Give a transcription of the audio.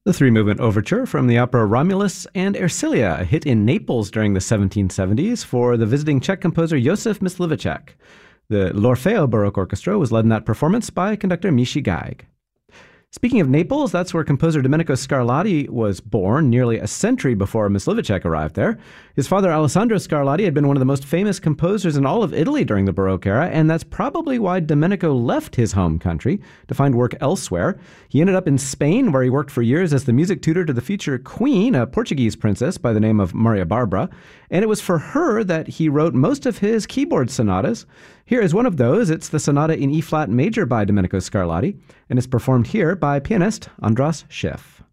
The three-movement overture from the opera Romulus and Ersilia, a hit in Naples during the 1770s for the visiting Czech composer Josef Mysliveček. The L'Orfeo Baroque Orchestra was led in that performance by conductor Michi Geig. Speaking of Naples, that's where composer Domenico Scarlatti was born nearly a century before Mysliveček arrived there. His father, Alessandro Scarlatti, had been one of the most famous composers in all of Italy during the Baroque era, and that's probably why Domenico left his home country to find work elsewhere. He ended up in Spain, where he worked for years as the music tutor to the future queen, a Portuguese princess by the name of Maria Barbara, and it was for her that he wrote most of his keyboard sonatas. Here is one of those. It's the Sonata in E-flat major by Domenico Scarlatti, and it's performed here by pianist Andras Schiff.